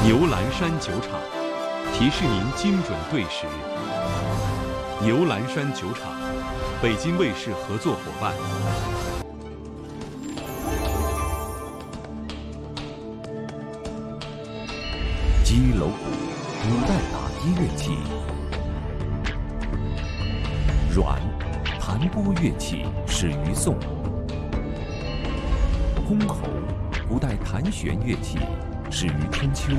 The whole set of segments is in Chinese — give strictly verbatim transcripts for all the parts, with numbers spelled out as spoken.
牛栏山酒厂提示您精准对时。牛栏山酒厂，北京卫视合作伙伴。 击楼鼓，古代打击乐器。阮，弹拨乐器始于宋。箜篌，古代弹弦乐器始于春秋。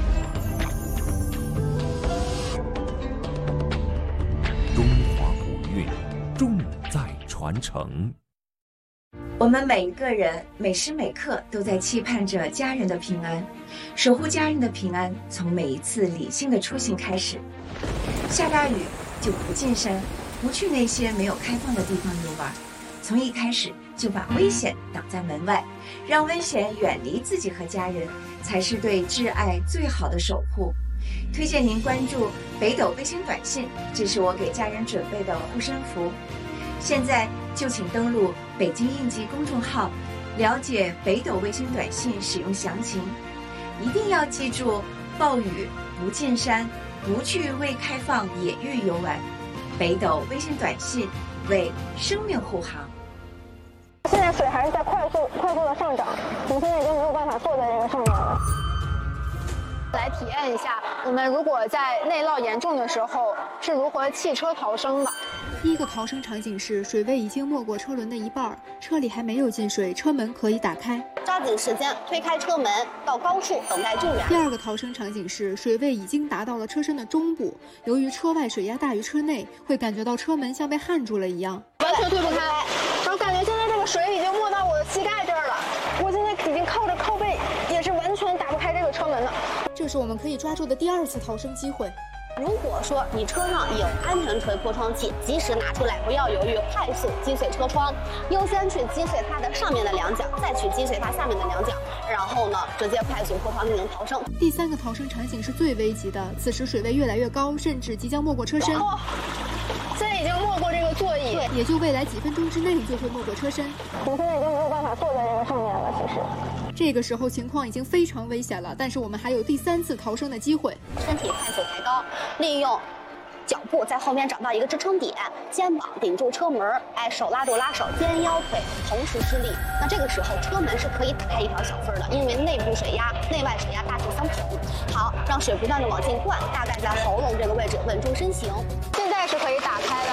中华古韵，重在传承。 我们每一个人每时每刻都在期盼着家人的平安，守护家人的平安，从每一次理性的出行开始。下大雨就不进山，不去那些没有开放的地方游玩，从一开始就把危险挡在门外，让危险远离自己和家人，才是对挚爱最好的守护。推荐您关注北斗卫星短信，这是我给家人准备的护身符。现在就请登录北京应急公众号，了解北斗卫星短信使用详情。一定要记住，暴雨不进山，不去未开放野域游玩。北斗卫星短信为生命护航。 现在水还是在快速快速的上涨，我们现在已经没有办法坐在这个上面了。来体验一下，我们如果在内涝严重的时候是如何弃车逃生的。 第一个逃生场景是水位已经没过车轮的一半，车里还没有进水，车门可以打开， 抓紧时间推开车门，到高处等待救援。 第二个逃生场景是水位已经达到了车身的中部，由于车外水压大于车内，会感觉到车门像被焊住了一样， 完全推不开。我感觉现在这个水已经没到我的膝盖这儿了，我现在已经靠着靠背，也是完全打不开这个车门的。 这是我们可以抓住的第二次逃生机会。 如果说你车上有安全锤破窗器，及时拿出来，不要犹豫，快速击碎车窗，优先去击碎它的上面的两角，再去击碎它下面的两角，然后呢，直接快速破窗进行逃生。 第三个逃生场景是最危急的，此时水位越来越高，甚至即将没过车身。 哦，现在已经没过这个座椅， 也就未来几分钟之内就会没过车身。 我们现在已经没有办法坐在这个上面了，其实。 这个时候情况已经非常危险了，但是我们还有第三次逃生的机会。 身体快速抬高，利用脚步在后面找到一个支撑点，肩膀顶住车门，哎，手拉住拉手，肩腰腿同时施力。那这个时候车门是可以打开一条小缝的，因为内部水压、内外水压大致相同。好，让水不断的往进灌，大概在喉咙这个位置稳住身形。现在是可以打开的。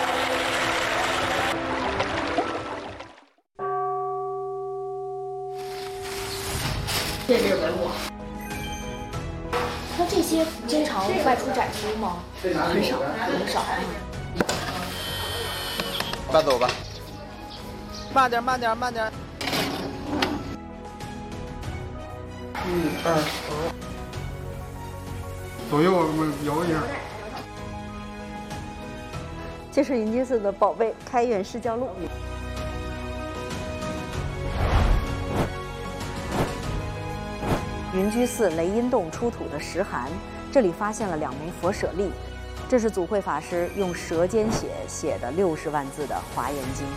这是文物。那这些经常外出展出吗？很少，很少。 慢走吧，慢点，慢点，慢点。 一二左右我们摇一下。 这是云居寺的宝贝开元释教录。云居寺雷音洞出土的石函，这里发现了两枚佛舍利，这是祖慧法师用舌尖写写的六十万字的《华严经》。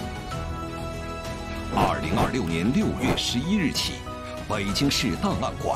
二零二六年六月十一日起，北京市档案馆